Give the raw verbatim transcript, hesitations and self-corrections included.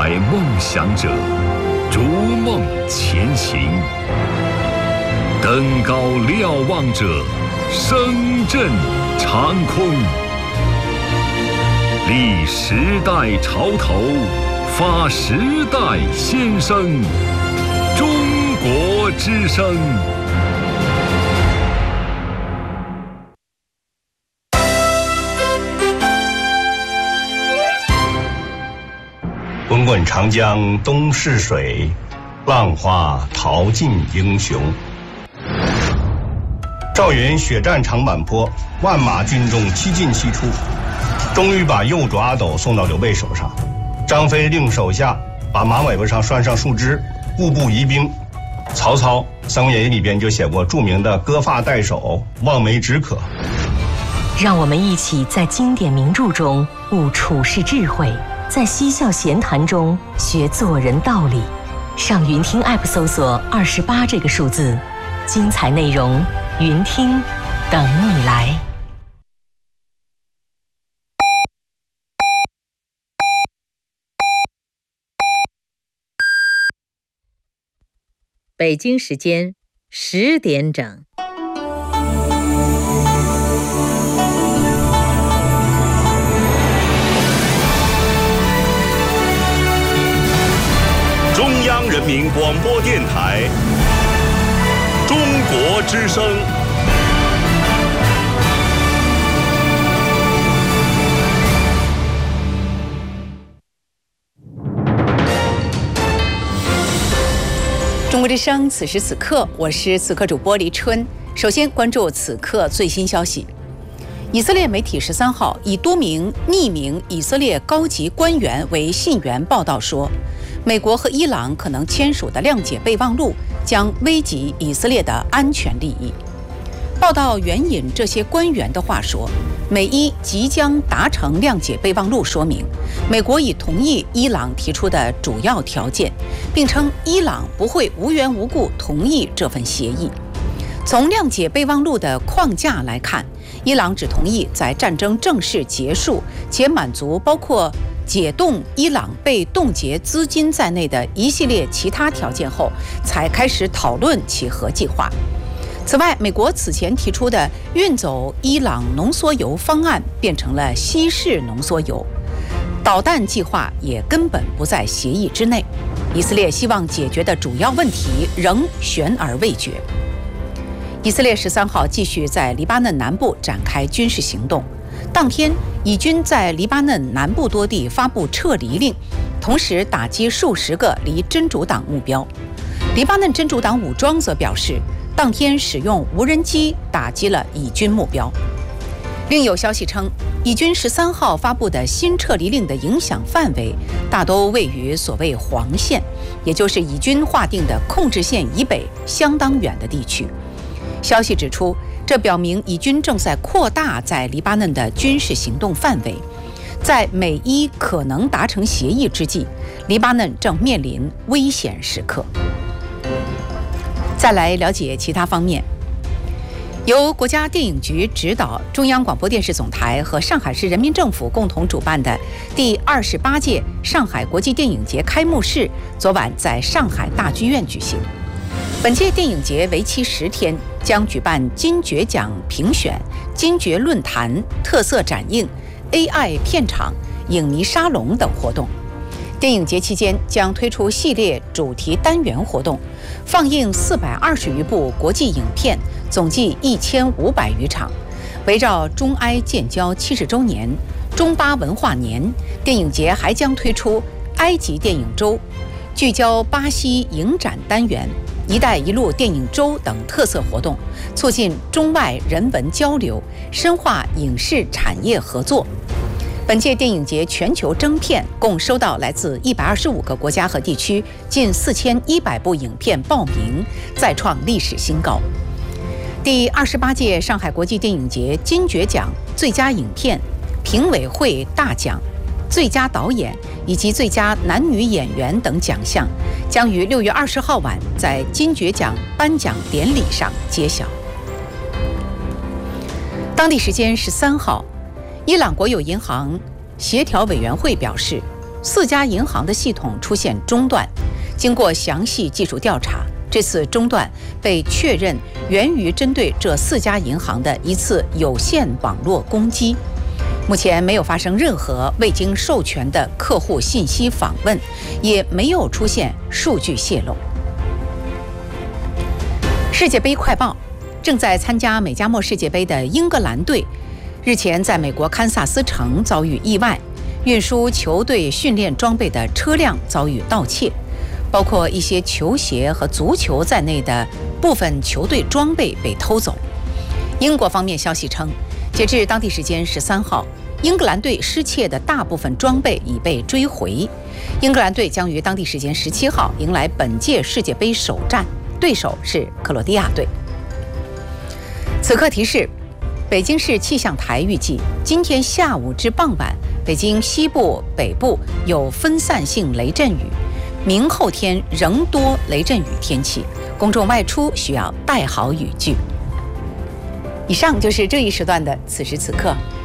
怀梦想者逐梦前行，登高瞭望者声震长空，立时代潮头，发时代先声，中国之声。 滚滚长江东逝水，浪花淘尽英雄。赵云血战长坂坡，万马军中七进七出，终于把右主阿斗送到刘备手上。张飞令手下把马尾巴上拴上树枝，步步疑兵。曹操《三国演义》里边就写过著名的割发代首，望梅止渴。 让我们一起在经典名著中悟处世智慧，在嬉笑闲谈中学做人道理。上云听 App 搜索二十八这个数字，精彩内容云听等你来。 北京时间十点整。 中央人民广播电台中国之声。 中国之声，此时此刻，我是此刻主播黎春。首先关注此刻最新消息。以色列媒体十三号以多名匿名以色列高级官员为信源报道说，美国和伊朗可能签署的谅解备忘录将危及以色列的安全利益。报道援引这些官员的话说，美伊即将达成谅解备忘录，说明美国已同意伊朗提出的主要条件，并称伊朗不会无缘无故同意这份协议。从谅解备忘录的框架来看，伊朗只同意在战争正式结束且满足包括解冻伊朗被冻结资金在内的一系列其他条件后，才开始讨论其核计划。此外，美国此前提出的运走伊朗浓缩铀方案变成了稀释浓缩铀，导弹计划也根本不在协议之内。以色列希望解决的主要问题仍悬而未决。以色列十三号继续在黎巴嫩南部展开军事行动，当天以军在黎巴嫩南部多地发布撤离令，同时打击数十个离真主党目标。黎巴嫩真主党武装则表示，当天使用无人机打击了以军目标。另有消息称，以军十三号发布的新撤离令的影响范围大都位于所谓黄线，也就是以军划定的控制线以北相当远的地区。消息指出，这表明以军正在扩大在黎巴嫩的军事行动范围。在美伊可能达成协议之际，黎巴嫩正面临危险时刻。再来了解其他方面。由国家电影局指导，中央广播电视总台和上海市人民政府共同主办的第二十八届上海国际电影节开幕式昨晚在上海大剧院举行。本届电影节为期十天，将举办金爵奖评选、金爵论坛、特色展映、A I 片场、影迷沙龙等活动。电影节期间将推出系列主题单元活动，放映四百二十余部国际影片，总计一千五百余场。围绕中埃建交七十周年、中巴文化年，电影节还将推出埃及电影周，聚焦巴西影展单元、一带一路电影周等特色活动，促进中外人文交流，深化影视产业合作。本届电影节全球征片共收到来自一百二十五个国家和地区近四千一百部影片报名，再创历史新高。第二十八届上海国际电影节金爵奖最佳影片、评委会大奖、最佳导演以及最佳男女演员等奖项，将于六月二十号晚在金爵奖颁奖典礼上揭晓。当地时间十三号，伊朗国有银行协调委员会表示， 四家银行的系统出现中断。经过详细技术调查，这次中断被确认源于针对这四家银行的一次有线网络攻击。目前没有发生任何未经授权的客户信息访问，也没有出现数据泄露。世界杯快报：正在参加美加墨世界杯的英格兰队，日前在美国堪萨斯城遭遇意外，运输球队训练装备的车辆遭遇盗窃，包括一些球鞋和足球在内的部分球队装备被偷走。英国方面消息称，截至当地时间十三号，英格兰队失窃的大部分装备已被追回。英格兰队将于当地时间十七号迎来本届世界杯首战，对手是克罗地亚队。此刻提示：北京市气象台预计，今天下午至傍晚，北京西部、北部有分散性雷阵雨，明后天仍多雷阵雨天气，公众外出需要带好雨具。以上就是这一时段的此时此刻。